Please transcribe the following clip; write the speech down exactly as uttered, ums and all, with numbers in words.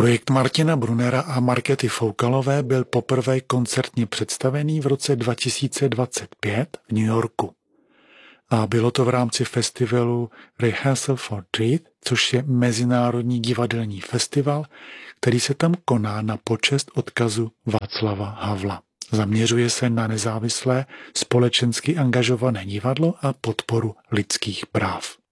Projekt Martina Brunera a Markéty Foukalové byl poprvé koncertně představený v roce dva tisíce dvacet pět v New Yorku. A bylo to v rámci festivalu Rehearsal for Truth, což je mezinárodní divadelní festival, který se tam koná na počest odkazu Václava Havla. Zaměřuje se na nezávislé, společensky angažované divadlo a podporu lidských práv.